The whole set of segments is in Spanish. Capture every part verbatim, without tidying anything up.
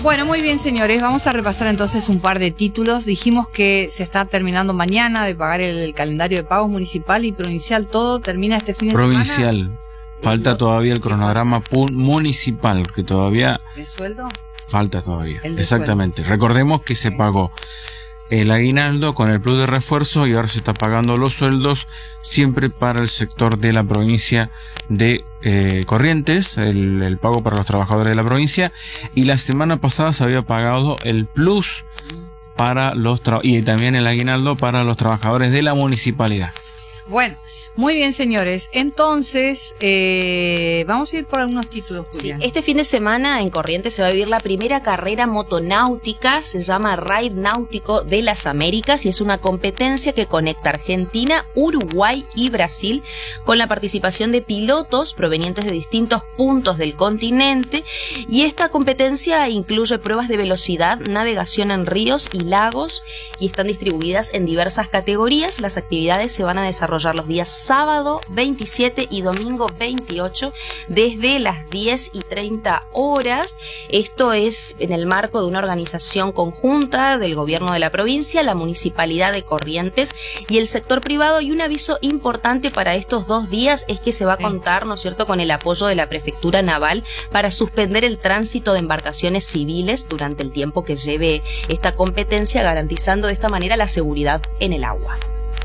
Bueno, muy bien, señores, vamos a repasar entonces un par de títulos. Dijimos que se está terminando mañana de pagar el, el calendario de pagos municipal y provincial. Todo termina este fin de provincial. semana. Falta todavía el cronograma municipal, que todavía... ¿De sueldo? Falta todavía, El de exactamente. sueldo. Recordemos que se pagó el aguinaldo con el plus de refuerzo y ahora se está pagando los sueldos siempre para el sector de la provincia de eh, Corrientes, el, el pago para los trabajadores de la provincia, y la semana pasada se había pagado el plus para los y también el aguinaldo para los trabajadores de la municipalidad. Bueno, muy bien, señores. Entonces, eh, vamos a ir por algunos títulos, Julia. Sí, este fin de semana en Corrientes se va a vivir la primera carrera motonáutica, se llama Ride Náutico de las Américas y es una competencia que conecta Argentina, Uruguay y Brasil con la participación de pilotos provenientes de distintos puntos del continente, y esta competencia incluye pruebas de velocidad, navegación en ríos y lagos y están distribuidas en diversas categorías. Las actividades se van a desarrollar los días sábado veintisiete y domingo veintiocho desde las diez y treinta horas. Esto es en el marco de una organización conjunta del gobierno de la provincia, la municipalidad de Corrientes y el sector privado, y un aviso importante para estos dos días es que se va a contar, ¿no es cierto?, con el apoyo de la Prefectura Naval para suspender el tránsito de embarcaciones civiles durante el tiempo que lleve esta competencia, garantizando de esta manera la seguridad en el agua.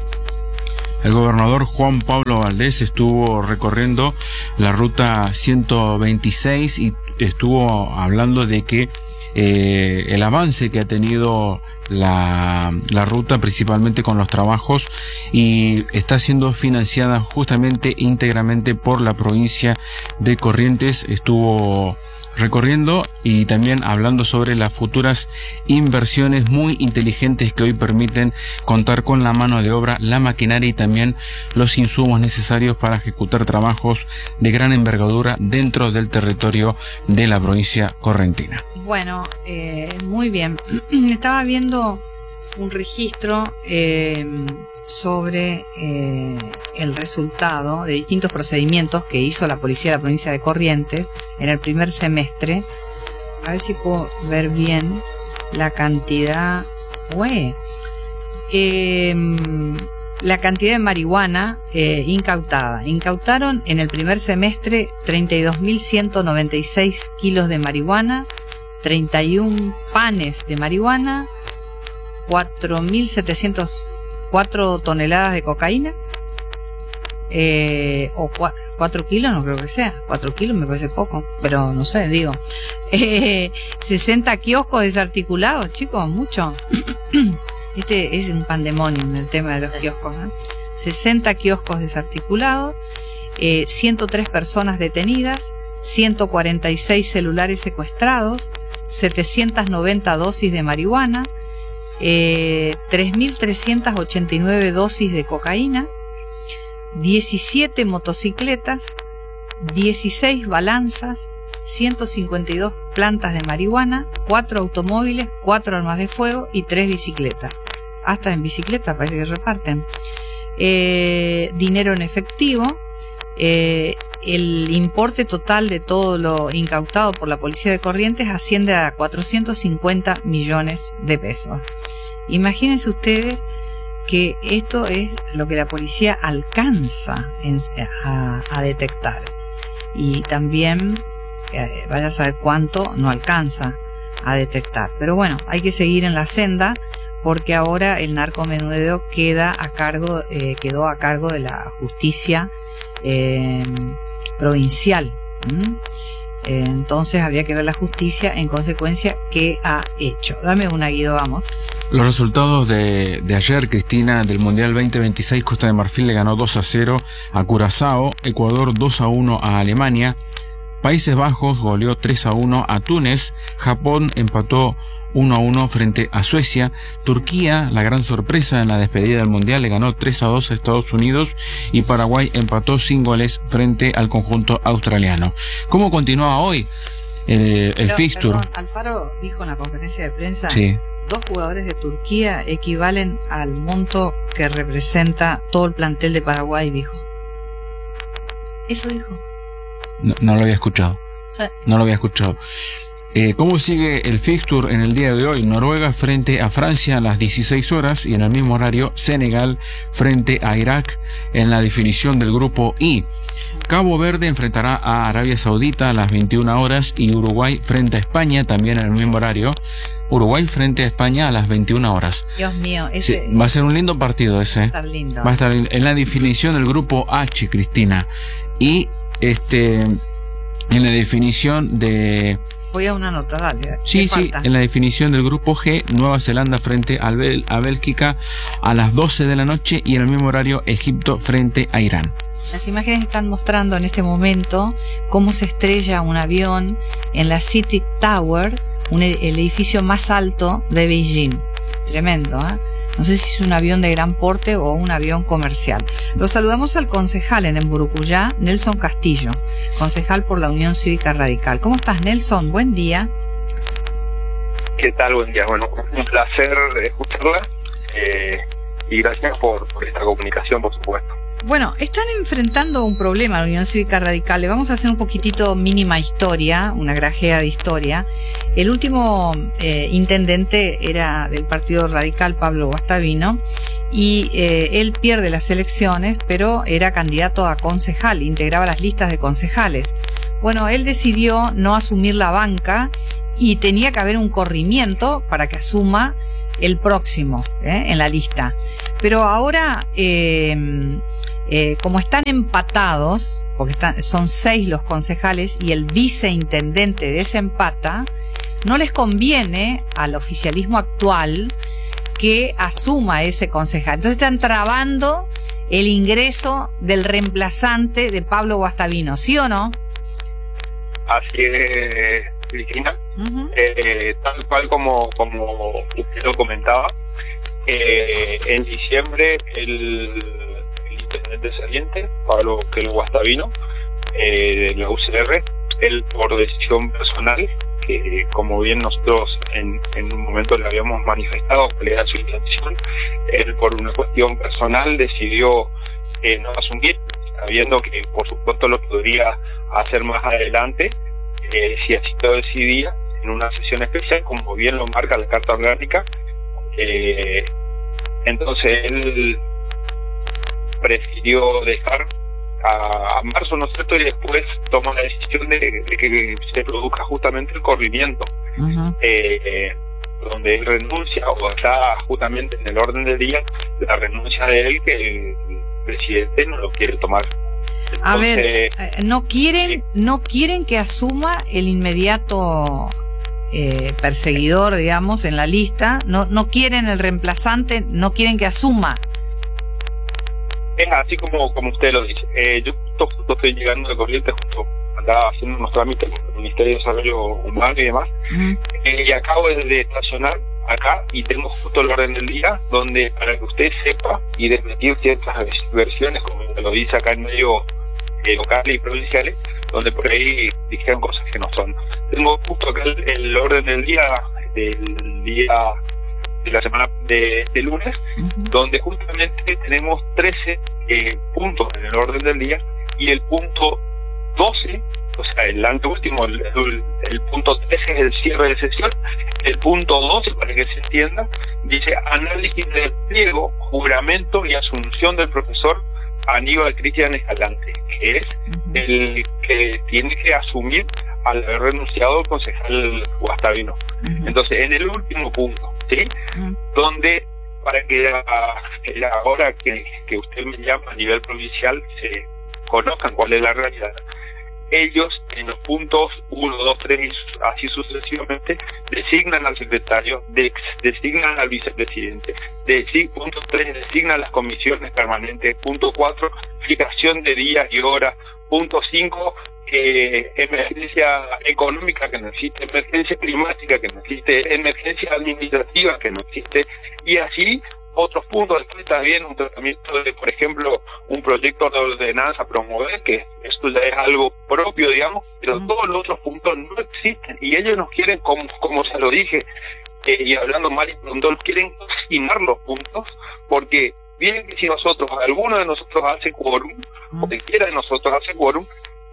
El gobernador Juan Pablo Valdés estuvo recorriendo la ruta ciento veintiséis y estuvo hablando de que eh, el avance que ha tenido la, la ruta, principalmente con los trabajos, y está siendo financiada justamente íntegramente por la provincia de Corrientes. Estuvo recorriendo y también hablando sobre las futuras inversiones muy inteligentes que hoy permiten contar con la mano de obra, la maquinaria y también los insumos necesarios para ejecutar trabajos de gran envergadura dentro del territorio de la provincia correntina. Bueno, eh, muy bien. Estaba viendo un registro eh, sobre eh, el resultado de distintos procedimientos que hizo la policía de la provincia de Corrientes en el primer semestre. A ver si puedo ver bien la cantidad. Ué, eh, la cantidad de marihuana eh, incautada. Incautaron en el primer semestre treinta y dos mil ciento noventa y seis kilos de marihuana, treinta y uno panes de marihuana, cuatro mil setecientos cuatro toneladas de cocaína, eh, o cuatro kilos, no creo que sea, cuatro kilos me parece poco, pero no sé, digo, eh, sesenta kioscos desarticulados, chicos, mucho. Este es un pandemonio en el tema de los kioscos, ¿eh? sesenta kioscos desarticulados, eh, ciento tres personas detenidas, ciento cuarenta y seis celulares secuestrados, setecientas noventa dosis de marihuana, Eh, tres mil trescientas ochenta y nueve dosis de cocaína, diecisiete motocicletas, dieciséis balanzas, ciento cincuenta y dos plantas de marihuana, cuatro automóviles, cuatro armas de fuego y tres bicicletas. Hasta en bicicleta parece que reparten. Eh, dinero en efectivo. Eh, el importe total de todo lo incautado por la policía de Corrientes asciende a cuatrocientos cincuenta millones de pesos. Imagínense ustedes que esto es lo que la policía alcanza en, a, a detectar, y también eh, vaya a saber cuánto no alcanza a detectar. Pero bueno, hay que seguir en la senda, porque ahora el narcomenudeo queda a cargo, eh, quedó a cargo de la justicia eh, provincial. ¿Mm? Eh, entonces habría que ver la justicia en consecuencia qué ha hecho. Dame una, Guido, vamos. Los resultados de, de ayer, Cristina, del Mundial veinte veintiséis, Costa de Marfil le ganó dos a cero a Curazao, Ecuador dos a uno a Alemania, Países Bajos goleó tres a uno a Túnez, Japón empató uno a uno frente a Suecia, Turquía, la gran sorpresa en la despedida del Mundial, le ganó tres a dos a Estados Unidos, y Paraguay empató sin goles frente al conjunto australiano. ¿Cómo continúa hoy eh, el Pero, fixture? Perdón, Alfaro dijo en la conferencia de prensa, sí, dos jugadores de Turquía equivalen al monto que representa todo el plantel de Paraguay, dijo. Eso dijo. No, no lo había escuchado. Sí. No lo había escuchado. Eh, ¿Cómo sigue el fixture en el día de hoy? Noruega frente a Francia a las dieciséis horas y en el mismo horario Senegal frente a Irak en la definición del grupo I. Cabo Verde enfrentará a Arabia Saudita a las veintiuna horas y Uruguay frente a España también en el mismo horario. Uruguay frente a España a las veintiuna horas. Dios mío, ese sí, va a ser un lindo partido ese. Va a estar lindo. Va a estar en la definición del grupo H, Cristina. Y este en la definición de... Voy a una nota, dale. Sí, sí, falta? En la definición del grupo G, Nueva Zelanda frente a, Bel a Bélgica a las doce de la noche y en el mismo horario Egipto frente a Irán. Las imágenes están mostrando en este momento cómo se estrella un avión en la City Tower, un, el edificio más alto de Beijing. Tremendo, ¿eh? No sé si es un avión de gran porte o un avión comercial. Lo saludamos al concejal en Emburucuyá, Nelson Castillo, concejal por la Unión Cívica Radical. ¿Cómo estás, Nelson? Buen día. ¿Qué tal? Buen día. Bueno, un placer escucharla eh, y gracias por, por esta comunicación, por supuesto. Bueno, están enfrentando un problema la Unión Cívica Radical. Le vamos a hacer un poquitito mínima historia, una grajea de historia. El último eh, intendente era del Partido Radical, Pablo Guastavino, y eh, él pierde las elecciones, pero era candidato a concejal, integraba las listas de concejales. Bueno, él decidió no asumir la banca y tenía que haber un corrimiento para que asuma el próximo ¿eh? en la lista. Pero ahora, eh, eh, como están empatados, porque están, son seis los concejales y el viceintendente desempata, no les conviene al oficialismo actual que asuma ese concejal. Entonces están trabando el ingreso del reemplazante de Pablo Guastavino, ¿sí o no? Así es, Cristina. Uh-huh. eh, tal cual como, como usted lo comentaba, eh, en diciembre el, el intendente saliente, Pablo Guastavino, eh, de la U C R, él por decisión personal, que como bien nosotros en, en un momento le habíamos manifestado que era su intención, él por una cuestión personal decidió eh, no asumir, sabiendo que por supuesto lo podría hacer más adelante, eh, si así lo decidía, en una sesión especial, como bien lo marca la Carta Orgánica. Eh, entonces él prefirió dejar a, a marzo, ¿no es cierto?, y después toma la decisión de, de que se produzca justamente el corrimiento, uh-huh. eh, donde él renuncia, o está justamente en el orden del día la renuncia de él, que el presidente no lo quiere tomar. Entonces, a ver, no quieren, sí. no quieren que asuma el inmediato eh, perseguidor, digamos, en la lista, no, no quieren el reemplazante, no quieren que asuma. Es así como, como usted lo dice. Eh, yo justo, justo estoy llegando de Corrientes, justo andaba haciendo unos trámites con el Ministerio de Desarrollo Humano y demás, uh-huh. eh, y acabo de, de estacionar acá y tengo justo el orden del día, donde para que usted sepa y desmentir ciertas versiones, como lo dice acá en medio eh, locales y provinciales, donde por ahí dijeron cosas que no son. Tengo justo acá el, el orden del día, del día de la semana de, de lunes, uh-huh. donde justamente tenemos trece eh, puntos en el orden del día, y el punto doce, o sea, el anteúltimo, el, el, el punto trece es el cierre de sesión, el punto doce, para que se entienda, dice análisis del pliego, juramento y asunción del profesor Aníbal Cristian Escalante, que es uh-huh. el que tiene que asumir al haber renunciado el concejal Guastavino. Uh-huh. Entonces, en el último punto, ¿sí? Uh-huh. Donde, para que la, que la hora que, que usted me llama a nivel provincial se conozcan cuál es la realidad, ellos en los puntos uno, dos, tres, así sucesivamente, designan al secretario, de, designan al vicepresidente, de, punto tres, designan las comisiones permanentes, punto cuatro, fijación de días y horas, punto cinco, eh, emergencia económica, que no existe, emergencia climática, que no existe, emergencia administrativa, que no existe, y así otros puntos. Después está bien un tratamiento de, por ejemplo, un proyecto de ordenanza a promover, que esto ya es algo propio, digamos, pero mm. todos los otros puntos no existen, y ellos nos quieren, como, como se lo dije, eh, y hablando mal y pronto, quieren cocinar los puntos, porque bien que si nosotros, alguno de nosotros hace quórum, mm. o cualquiera de nosotros hace quórum,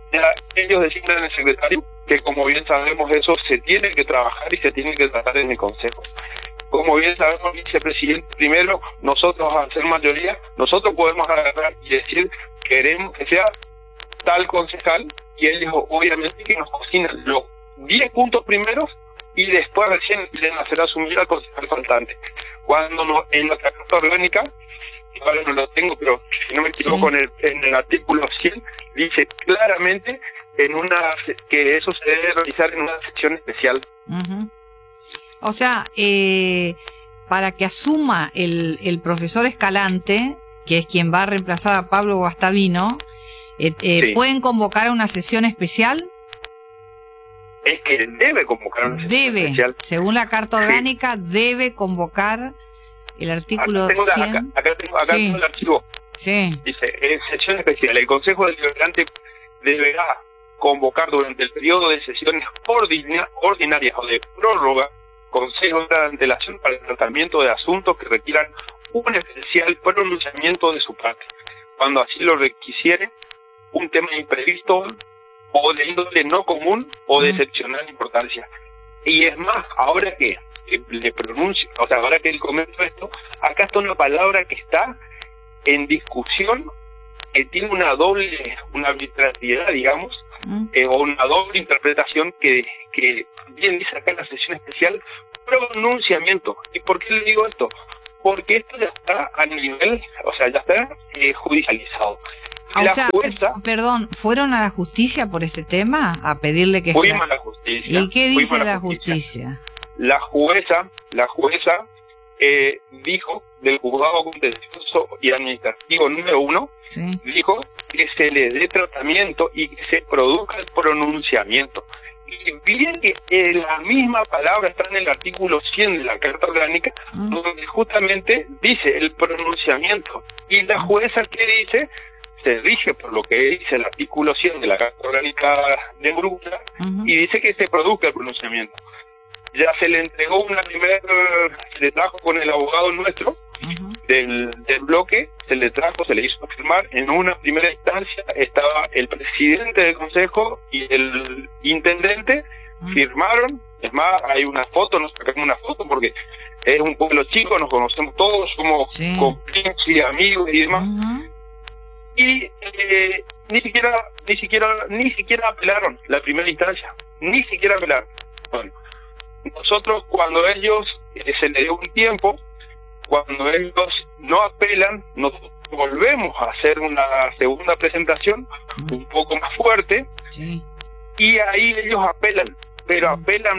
ya ellos designan al secretario, que como bien sabemos eso se tiene que trabajar y se tiene que tratar en el Consejo. Como bien sabemos, vicepresidente, primero, nosotros al ser mayoría, nosotros podemos agarrar y decir, queremos que sea tal concejal, y ellos obviamente que nos cocinan los diez puntos primeros y después recién quieren hacer asumir al concejal faltante. Cuando no, en nuestra carta orgánica, ahora no lo tengo, pero si no me equivoco, sí. en, el, en el artículo cien dice claramente en una que eso se debe realizar en una sección especial. Uh-huh. O sea, eh, para que asuma el, el profesor Escalante, que es quien va a reemplazar a Pablo Guastavino, eh, eh, sí. ¿pueden convocar a una sesión especial? Es que debe convocar una sesión debe, especial. Según la Carta Orgánica, sí. debe convocar el artículo acá tengo cien. La, acá, acá tengo, acá sí. tengo el archivo. Sí. Dice, en sesión especial, el Consejo Deliberante deberá convocar durante el periodo de sesiones ordina, ordinarias o de prórroga consejos de antelación para el tratamiento de asuntos que requieran un especial pronunciamiento de su parte, cuando así lo requisiere un tema imprevisto o de índole no común o de excepcional importancia. Y es más, ahora que, que le pronuncio, o sea, ahora que le comento esto, acá está una palabra que está en discusión, que tiene una doble, una arbitrariedad, digamos, mm. eh, o una doble interpretación que, que bien dice acá en la sesión especial, pronunciamiento. ¿Y por qué le digo esto? Porque esto ya está a nivel, o sea, ya está eh, judicializado. O la sea, jueza, perdón, ¿fueron a la justicia por este tema? A pedirle que... Fuimos a la justicia. ¿Y qué dice la, la justicia? justicia? La jueza, la jueza eh, dijo del juzgado contencioso y administrativo número uno, sí. dijo que se le dé tratamiento y que se produzca el pronunciamiento. Y bien que eh, la misma palabra está en el artículo cien de la Carta Orgánica, mm. donde justamente dice el pronunciamiento. Y la jueza, ¿qué dice? Se rige por lo que dice el artículo cien de la Carta Orgánica de Brújula, uh-huh. y dice que se produzca el pronunciamiento. Ya se le entregó una primera, se le trajo con el abogado nuestro, uh-huh. del, del bloque, se le trajo, se le hizo firmar. En una primera instancia estaba el presidente del consejo y el intendente, uh-huh. firmaron. Es más, hay una foto, nos sacamos una foto porque es un pueblo chico, nos conocemos todos, somos sí. compinches, amigos y demás. Uh-huh. Y eh, ni siquiera, ni siquiera, ni siquiera apelaron la primera instancia, ni siquiera apelaron. Bueno, nosotros cuando ellos eh, se les dio un tiempo, cuando ellos no apelan, nosotros volvemos a hacer una segunda presentación un poco más fuerte, sí. y ahí ellos apelan, pero apelan,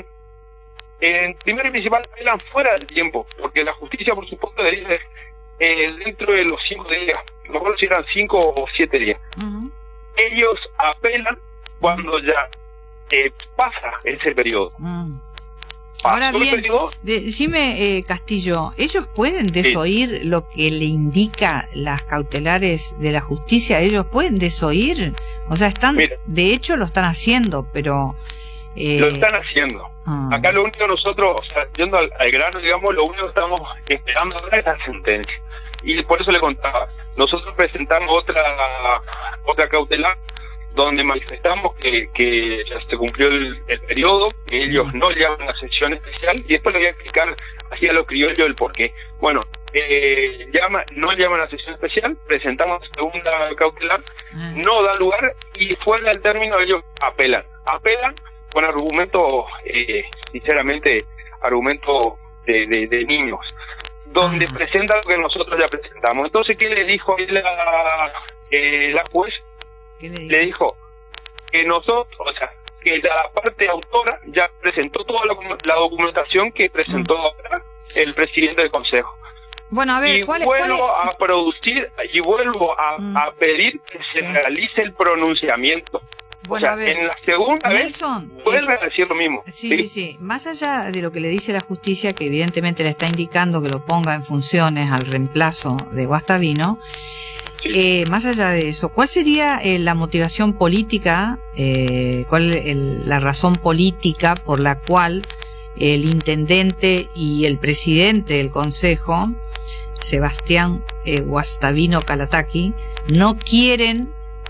en primero y principal apelan fuera del tiempo, porque la justicia por supuesto le dice eh, dentro de los cinco días, no recuerdo si eran cinco o siete días. Uh-huh. Ellos apelan cuando ya eh, pasa ese periodo. Uh-huh. Ahora bien, de, decime, eh, Castillo, ¿ellos pueden desoír sí. lo que le indica las cautelares de la justicia? ¿Ellos pueden desoír? O sea, están, Mira, de hecho lo están haciendo, pero... Eh... Lo están haciendo. Ah. Acá lo único nosotros, o sea, yendo al, al grano, digamos, lo único que estamos esperando ahora es la sentencia. Y por eso le contaba, nosotros presentamos otra otra cautelar donde manifestamos que, que ya se cumplió el, el periodo, que ellos no llaman a sesión especial, y después le voy a explicar así a los criollos el porqué. Bueno, eh, llama, no llaman a sesión especial, presentamos segunda cautelar, no da lugar, y fuera del término ellos apelan. Apelan con argumentos, eh, sinceramente, argumentos de, de, de niños, donde ah. presenta lo que nosotros ya presentamos. Entonces, ¿qué le dijo la, eh, la juez? ¿Qué le dijo? Le dijo que nosotros, o sea, que la parte autora ya presentó toda la, la documentación que presentó mm. ahora el presidente del consejo. Bueno, a ver, y ¿cuál, vuelvo cuál es? a producir y vuelvo a, mm. a pedir que se ¿Qué? realice el pronunciamiento. Bueno, o sea, a ver, en la segunda Nelson, vez vuelve eh, a decir lo mismo. Sí, sí, sí, sí. Más allá de lo que le dice la justicia, que evidentemente le está indicando que lo ponga en funciones al reemplazo de Guastavino, sí. eh, más allá de eso, ¿cuál sería eh, la motivación política, eh, cuál el, la razón política por la cual el intendente y el presidente del consejo, Sebastián eh, Guastavino Calataqui, no quieren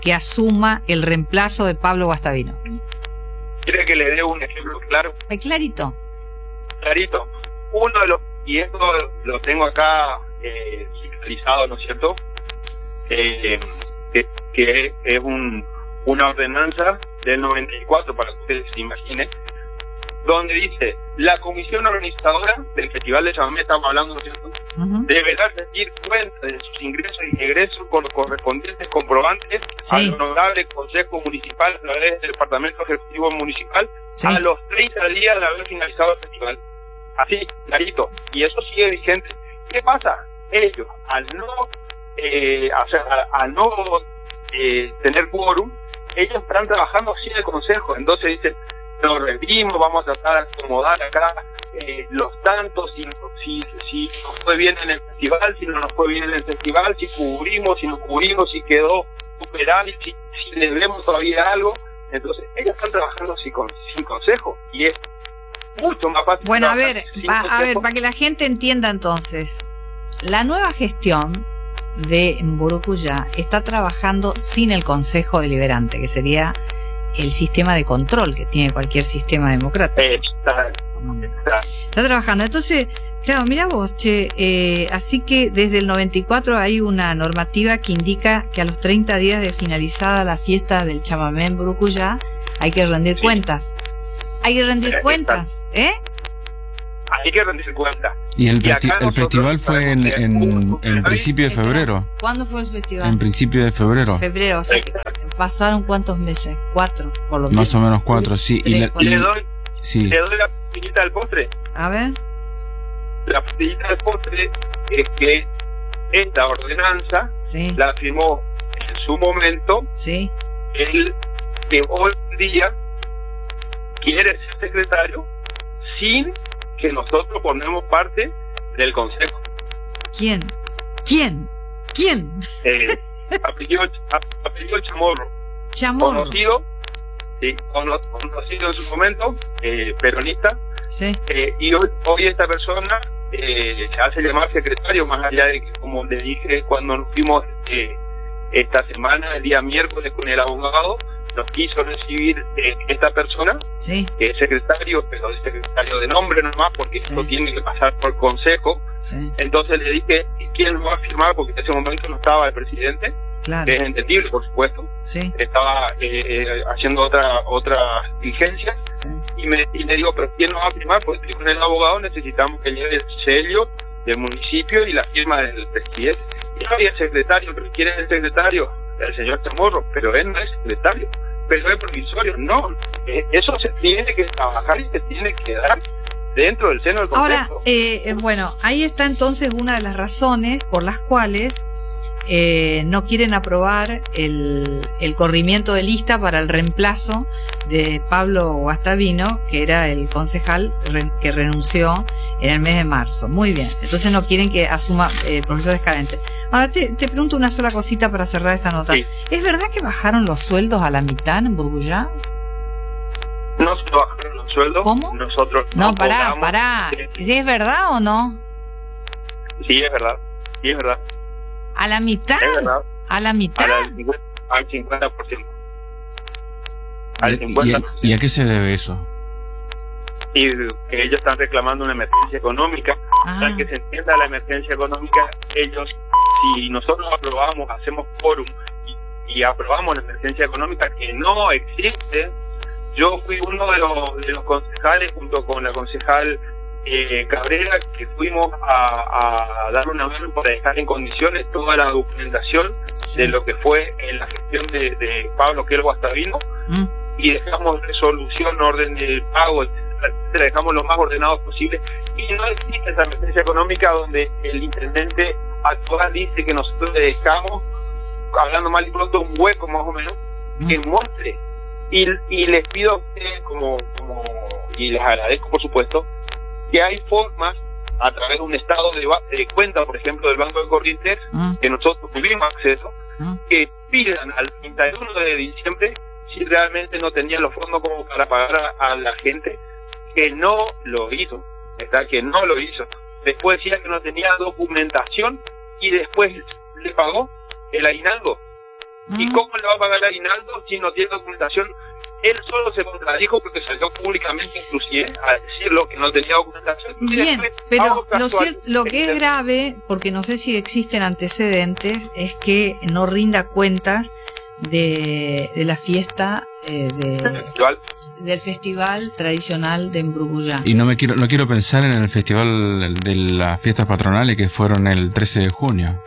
que asuma el reemplazo de Pablo Guastavino? ¿Quiere que le dé un ejemplo claro? Es clarito. Clarito. Uno de los, y esto lo tengo acá eh, fiscalizado, ¿no es cierto? Eh, que, que es un, una ordenanza del noventa y cuatro, para que ustedes se imaginen, donde dice: la comisión organizadora del Festival de Chamamé, estamos hablando, ¿no es cierto?, uh-huh, deberá rendir cuenta de sus ingresos y egresos con los correspondientes comprobantes, sí, al honorable Consejo Municipal a través del Departamento Ejecutivo Municipal, sí, a los treinta días de haber finalizado el festival. Así, clarito. Y eso sigue vigente. ¿Qué pasa? Ellos, al no, eh, o sea, al no eh, tener quórum, ellos están trabajando sin el Consejo. Entonces dicen: nos revimos, vamos a tratar de acomodar acá eh, los tantos, si, si, si nos fue bien en el festival, si no nos fue bien en el festival, si cubrimos, si no cubrimos, si quedó superávit, si, si le debemos todavía algo. Entonces ellos están trabajando sin, sin consejo, y es mucho más fácil. Bueno, a ver, pa, a ver, para que la gente entienda entonces, la nueva gestión de Mburucuyá está trabajando sin el Consejo Deliberante, que sería el sistema de control que tiene cualquier sistema democrático. Está, está. está trabajando. Entonces, claro, mira vos, che, eh, así que desde el noventa y cuatro hay una normativa que indica que a los treinta días de finalizada la fiesta del chamamé en Mburucuyá hay que rendir, sí, cuentas. Hay que rendir está. cuentas, ¿eh? Hay que rendir cuentas. Y el, festi y el festival fue en, en, en principio de febrero. ¿Cuándo fue el festival? En principio de febrero. Febrero, o sea que pasaron ¿cuántos meses? Cuatro, por lo menos. Más o menos cuatro, sí. Tres, y la, y, ¿Le, doy, sí. ¿Le doy la pastillita del postre? A ver. La pastillita del postre es que esta ordenanza, sí, la firmó en su momento, sí, el que hoy día quiere ser secretario sin que nosotros formemos parte del consejo. ¿Quién? ¿Quién? ¿Quién? Eh, apellido, apellido Chamorro. Chamorro. Conocido, sí, conocido en su momento, eh, peronista. Sí. Eh, y hoy, hoy esta persona eh, se hace llamar secretario, más allá de que, como le dije cuando nos fuimos eh, esta semana, el día miércoles, con el abogado, nos quiso recibir eh, esta persona, sí, que es secretario, pero es secretario de nombre nomás, porque sí, esto tiene que pasar por consejo. Sí. Entonces le dije: ¿quién lo va a firmar? Porque en ese momento no estaba el presidente. Claro. Que es entendible, por supuesto. Sí. Estaba eh, eh, haciendo otra otras diligencias. Sí. Y me y le digo: ¿pero quién lo va a firmar? Porque con el abogado necesitamos que lleve el sello del municipio y la firma del presidente. Y no había secretario. ¿Pero quién es el secretario? El señor Chamorro. Pero él no es secretario, pero es provisorio. No, eh, eso se tiene que trabajar y se tiene que dar dentro del seno del consejo. Ahora, eh, bueno, ahí está entonces una de las razones por las cuales eh, no quieren aprobar el, el corrimiento de lista para el reemplazo de Pablo Guastavino, que era el concejal re, que renunció en el mes de marzo. Muy bien, entonces no quieren que asuma eh, el profesor Escalente. Ahora te, te pregunto una sola cosita para cerrar esta nota. Sí. ¿Es verdad que bajaron los sueldos a la mitad en Mburucuyá? No se bajaron los sueldos. ¿Cómo? Nosotros no, no pará, cobramos. pará. ¿Sí es verdad o no? Sí, es verdad. Sí, es verdad. ¿A la mitad? Es verdad. ¿A la mitad? Al cincuenta por ciento. Al cincuenta por ciento. ¿Y a, ¿Y a qué se debe eso? Y que ellos están reclamando una emergencia económica. Ah. Para que se entienda la emergencia económica, ellos, si nosotros aprobamos, hacemos quórum y, y aprobamos la emergencia económica, que no existe. Yo fui uno de los, de los concejales, junto con la concejal eh, Cabrera, que fuimos a, a dar una mano para dejar en condiciones toda la documentación, sí, de lo que fue en la gestión de, de Pablo Guastavino, mm. y dejamos resolución, orden de pago, etcétera, etcétera, dejamos lo más ordenado posible. Y no existe esa emergencia económica donde el intendente actual dice que nosotros le dejamos, hablando mal y pronto, un hueco más o menos, mm. que muestre. Y, y les pido a ustedes, como, como, y les agradezco por supuesto, que hay formas, a través de un estado de, de cuenta, por ejemplo, del Banco de Corrientes, mm. que nosotros tuvimos acceso, mm. que pidan al treinta y uno de diciembre si realmente no tenían los fondos como para pagar a, a la gente, que no lo hizo, ¿verdad? Que no lo hizo. Después decía que no tenía documentación y después le pagó el aguinaldo. ¿Y cómo le va a pagar el aguinaldo si no tiene documentación? Él solo se contradijo porque salió públicamente inclusive a decirlo que no tenía documentación. Bien, pero lo, cierto, lo que es grave, porque no sé si existen antecedentes, es que no rinda cuentas de, de la fiesta eh, de, festival. del festival tradicional de Mburucuyá. Y no me quiero no quiero pensar en el festival de las fiestas patronales que fueron el trece de junio.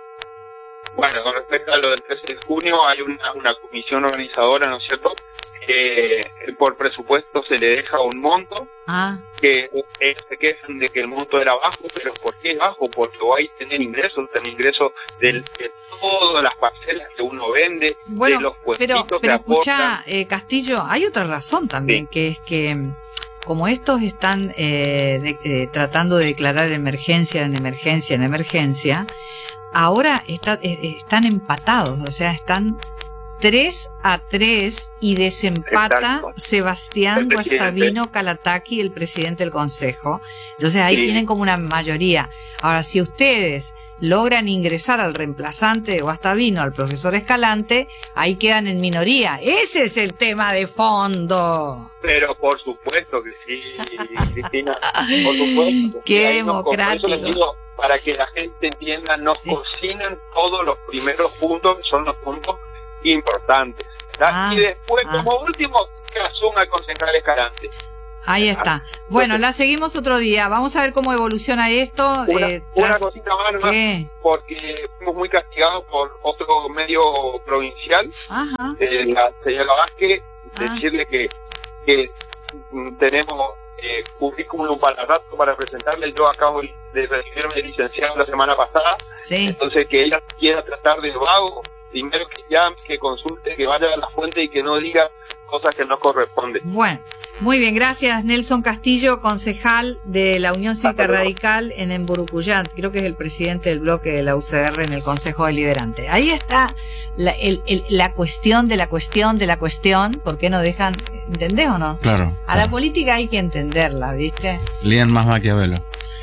Bueno, con respecto a lo del trece de junio, hay una, una comisión organizadora, ¿no es cierto?, que por presupuesto se le deja un monto, ah. que ellos se quejan de que el monto era bajo, pero ¿por qué es bajo? Porque hay tener ingresos, tener ingresos de, de todas las parcelas que uno vende, bueno, de los pero, que pero aportan. escucha, eh, Castillo, hay otra razón también, sí. que es que como estos están eh, de, eh, tratando de declarar emergencia en emergencia en emergencia, ahora está, eh, están empatados, o sea, están tres a tres y desempata Exacto. Sebastián Guastavino Calataqui, el presidente del Consejo. Entonces ahí sí. tienen como una mayoría. Ahora, si ustedes logran ingresar al reemplazante de Guastavino, al profesor Escalante, ahí quedan en minoría. Ese es el tema de fondo. Pero por supuesto que sí, Cristina. Por supuesto. Qué democrático. Por eso les digo, para que la gente entienda, nos sí. cocinan todos los primeros puntos, que son los puntos importantes. Ah, y después, ah. como último, que asuma el concejal Escalante. Ahí está. Bueno, Entonces, la seguimos otro día. Vamos a ver cómo evoluciona esto. Una, eh, una tras... cosita más, más porque fuimos muy castigados por otro medio provincial, Ajá. Eh, la señora Vázquez, Ah. decirle que, que tenemos eh, currículum para rato para presentarle. Yo acabo de recibirme de licenciado la semana pasada. Sí. Entonces, que ella quiera tratar de vago, primero que llame, que consulte, que vaya a la fuente y que no diga cosas que no corresponden. Bueno, muy bien, gracias Nelson Castillo, concejal de la Unión Cívica Radical en Mburucuyá, creo que es el presidente del bloque de la U C R en el Consejo Deliberante. Ahí está la, el, el, la cuestión de la cuestión de la cuestión, ¿por qué no dejan? ¿Entendés o no? Claro. A claro. la política hay que entenderla, ¿viste? Lean más Maquiavelo.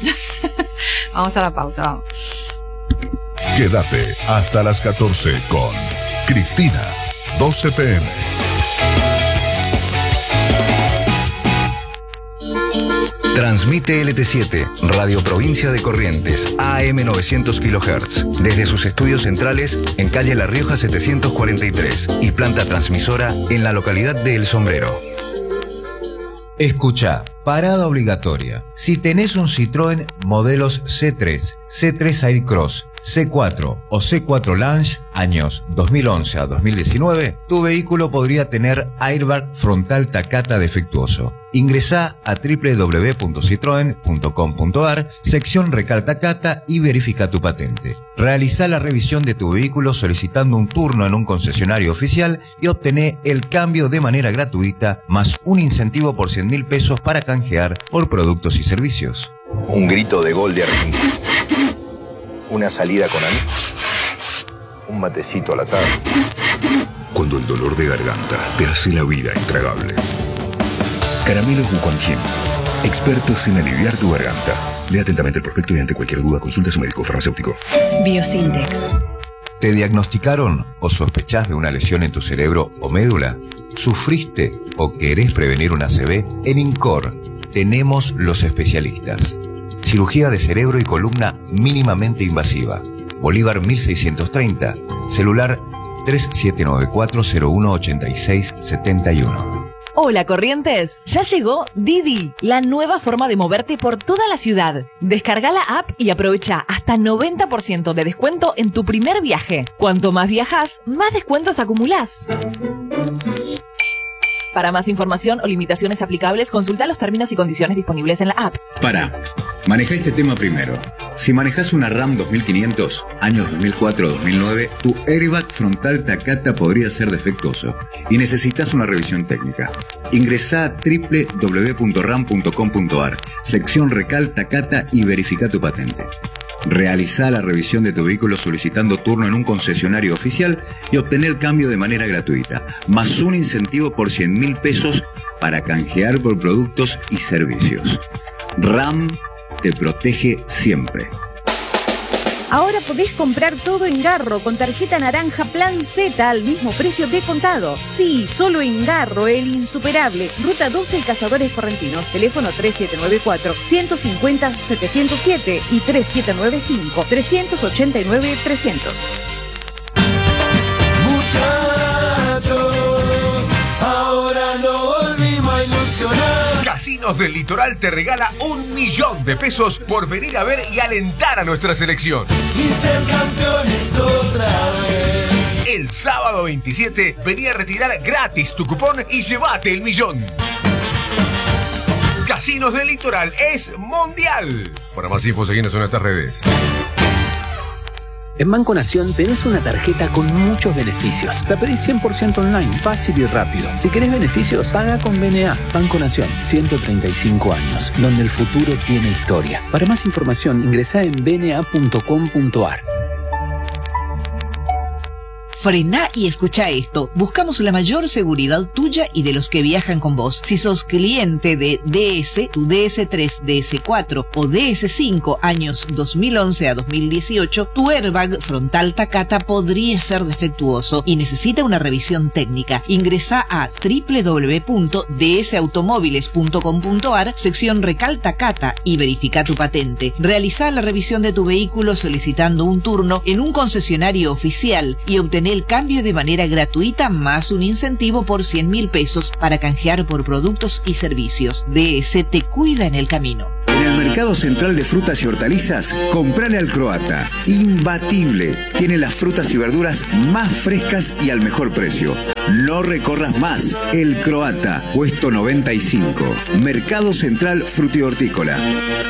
Vamos a la pausa, vamos. Quédate hasta las catorce con Cristina, doce pe eme. Transmite L T siete, Radio Provincia de Corrientes, A M novecientos kilohertz, desde sus estudios centrales en calle La Rioja setecientos cuarenta y tres y planta transmisora en la localidad de El Sombrero. Escucha, parada obligatoria. Si tenés un Citroën modelos C tres, C tres Aircross, C cuatro o C cuatro Lounge, años dos mil once a dos mil diecinueve, tu vehículo podría tener airbag frontal Takata defectuoso. Ingresá a doble u doble u doble u punto citroen punto com punto a r, sección Recal Takata y verifica tu patente. Realizá la revisión de tu vehículo solicitando un turno en un concesionario oficial y obtené el cambio de manera gratuita, más un incentivo por cien mil pesos para canjear por productos y servicios. Un grito de gol de Argentina. Una salida con amigos. Un matecito a la tarde. Cuando el dolor de garganta te hace la vida intragable. Caramelos Wuquanjin, expertos en aliviar tu garganta. Lea atentamente el prospecto y ante cualquier duda consulte a su médico farmacéutico. Biosintex. ¿Te diagnosticaron o sospechás de una lesión en tu cerebro o médula? ¿Sufriste o querés prevenir una A C V? En INCOR tenemos los especialistas. Cirugía de cerebro y columna mínimamente invasiva. Bolívar mil seiscientos treinta. Celular tres siete nueve cuatro cero uno ocho seis siete uno. Hola Corrientes, ya llegó Didi, la nueva forma de moverte por toda la ciudad. Descarga la app y aprovecha hasta noventa por ciento de descuento en tu primer viaje. Cuanto más viajas, más descuentos acumulás. Para más información o limitaciones aplicables, consulta los términos y condiciones disponibles en la app. Para, maneja este tema primero. Si manejas una RAM dos mil quinientos, años dos mil cuatro a dos mil nueve, tu airbag frontal Takata podría ser defectuoso y necesitas una revisión técnica. Ingresá a doble u doble u doble u punto ram punto com punto a r, sección Recal Takata y verifica tu patente. Realizá la revisión de tu vehículo solicitando turno en un concesionario oficial y obtener el cambio de manera gratuita, más un incentivo por cien mil pesos para canjear por productos y servicios. RAM te protege siempre. Ahora podés comprar todo en Garro con tarjeta naranja Plan Z al mismo precio de contado. Sí, solo en Garro, el insuperable. Ruta doce, Cazadores Correntinos. Teléfono tres siete nueve cuatro, uno cinco cero, siete cero siete y tres siete nueve cinco, tres ocho nueve, trescientos. Muchachos, ahora no volvimos a ilusionar. Casinos del Litoral te regala un millón de pesos por venir a ver y alentar a nuestra selección. Y ser campeones otra vez. El sábado veintisiete, vení a retirar gratis tu cupón y llévate el millón. Casinos del Litoral es mundial. Para más info, seguinos en nuestras redes. En Banco Nación tenés una tarjeta con muchos beneficios. La pedís cien por ciento online, fácil y rápido. Si querés beneficios, paga con B N A. Banco Nación, ciento treinta y cinco años, donde el futuro tiene historia. Para más información, ingresá en b n a punto com punto a r. Frená y escucha esto. Buscamos la mayor seguridad tuya y de los que viajan con vos. Si sos cliente de D S, tu D S tres, D S cuatro o D S cinco años dos mil once a dos mil dieciocho, tu airbag frontal Takata podría ser defectuoso y necesita una revisión técnica. Ingresá a doble u doble u doble u punto d s automóviles punto com punto a r, sección Recal Takata, y verifica tu patente. Realizá la revisión de tu vehículo solicitando un turno en un concesionario oficial y obtener el cambio de manera gratuita más un incentivo por cien mil pesos para canjear por productos y servicios. D S te cuida en el camino. En el Mercado Central de Frutas y Hortalizas, comprale al Croata. Imbatible. Tiene las frutas y verduras más frescas y al mejor precio. No recorras más. El Croata, puesto noventa y cinco. Mercado Central Frutihortícola.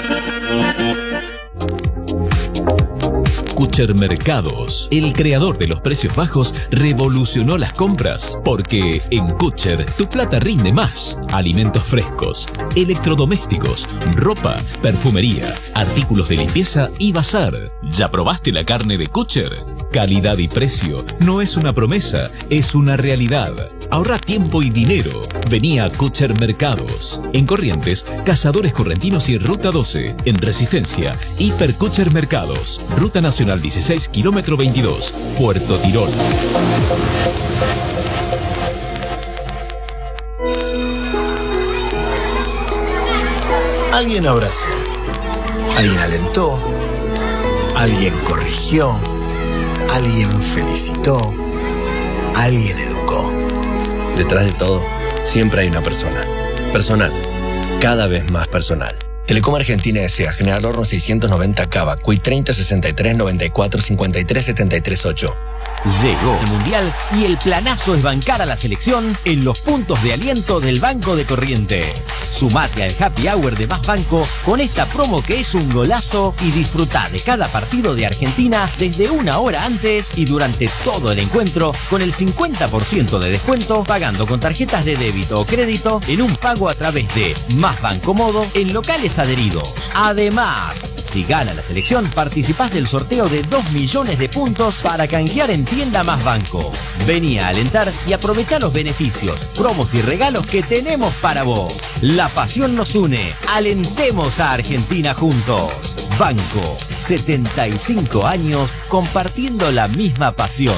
Kucher Mercados, el creador de los precios bajos, revolucionó las compras, porque en Kucher tu plata rinde más. Alimentos frescos, electrodomésticos, ropa, perfumería, artículos de limpieza y bazar. ¿Ya probaste la carne de Kucher? Calidad y precio no es una promesa, es una realidad. Ahorra tiempo y dinero. Vení a Kucher Mercados. En Corrientes, Cazadores Correntinos y Ruta doce. En Resistencia, Hiper Kucher Mercados. Ruta Nacional dieciséis, kilómetro veintidós, Puerto Tirol. Alguien abrazó, alguien alentó, alguien corrigió, alguien felicitó, alguien educó. Detrás de todo, siempre hay una persona. Personal. Cada vez más personal. Telecom Argentina S A, General Horno seiscientos noventa Cava, C U I treinta sesenta y tres noventa y cuatro cincuenta y tres setenta y tres ocho. Llegó el Mundial y el planazo es bancar a la selección en los puntos de aliento del Banco de Corrientes. Sumate al Happy Hour de Más Banco con esta promo que es un golazo y disfrutá de cada partido de Argentina desde una hora antes y durante todo el encuentro con el cincuenta por ciento de descuento pagando con tarjetas de débito o crédito en un pago a través de Más Banco Modo en locales adheridos. Además, si gana la selección, participás del sorteo de dos millones de puntos para canjear en tienda Más Banco. Vení a alentar y aprovechá los beneficios, promos y regalos que tenemos para vos. La pasión nos une. Alentemos a Argentina juntos. Banco, setenta y cinco años compartiendo la misma pasión.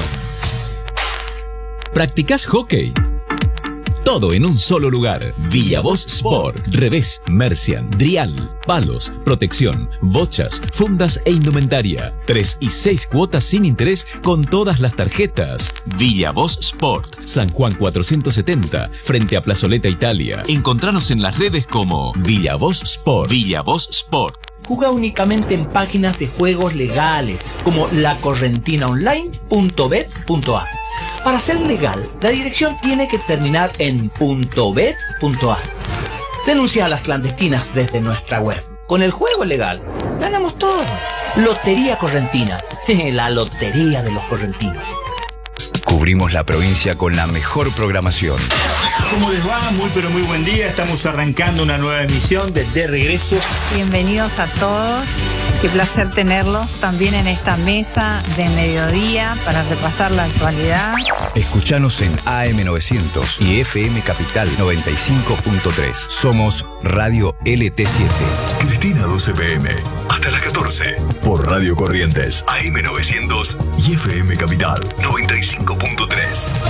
¿Practicás hockey? Todo en un solo lugar. Villavoz Sport. Revés, Mercian, Drial, palos, protección, bochas, fundas e indumentaria. Tres y seis cuotas sin interés con todas las tarjetas. Villavoz Sport. San Juan cuatrocientos setenta, frente a Plazoleta Italia. Encontranos en las redes como Villavoz Sport. Villavoz Sport. Juega únicamente en páginas de juegos legales como la correntina online punto bet punto a r. Para ser legal, la dirección tiene que terminar en .bet punto a r. Denuncia a las clandestinas desde nuestra web. Con el juego legal, ganamos todo. Lotería Correntina, la lotería de los correntinos. Cubrimos la provincia con la mejor programación. ¿Cómo les va? Muy pero muy buen día. Estamos arrancando una nueva emisión de De Regreso. Bienvenidos a todos. Qué placer tenerlos también en esta mesa de mediodía para repasar la actualidad. Escuchanos en A M novecientos y F M Capital noventa y cinco punto tres. Somos Radio L T siete. Cristina doce P M. hasta las catorce. Por Radio Corrientes, A M novecientos y F M Capital noventa y cinco punto tres.